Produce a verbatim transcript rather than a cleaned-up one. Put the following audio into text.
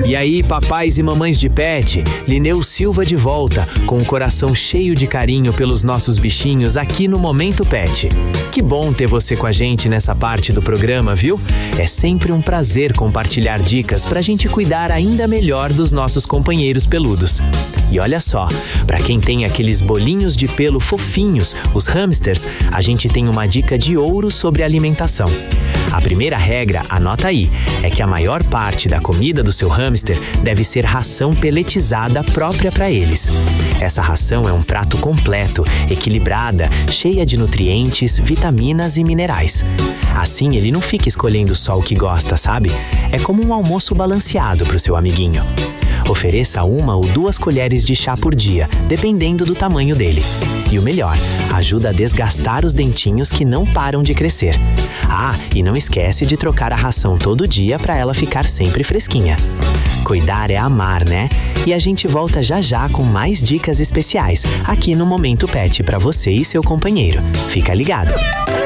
E aí, papais e mamães de pet, Lineu Silva de volta, com o coração cheio de carinho pelos nossos bichinhos aqui no Momento Pet. Que bom ter você com a gente nessa parte do programa, viu? É sempre um prazer compartilhar dicas pra gente cuidar ainda melhor dos nossos companheiros peludos. E olha só, pra quem tem aqueles bolinhos de pelo fofinhos, os hamsters, a gente tem uma dica de ouro sobre alimentação. A primeira regra, anota aí, é que a maior parte da comida do seu hamster deve ser ração peletizada própria para eles. Essa ração é um prato completo, equilibrada, cheia de nutrientes, vitaminas e minerais. Assim ele não fica escolhendo só o que gosta, sabe? É como um almoço balanceado para o seu amiguinho. Ofereça uma ou duas colheres de chá por dia, dependendo do tamanho dele. E o melhor, ajuda a desgastar os dentinhos que não param de crescer. Ah, e não esquece de trocar a ração todo dia para ela ficar sempre fresquinha. Cuidar é amar, né? E a gente volta já já com mais dicas especiais aqui no Momento Pet para você e seu companheiro. Fica ligado!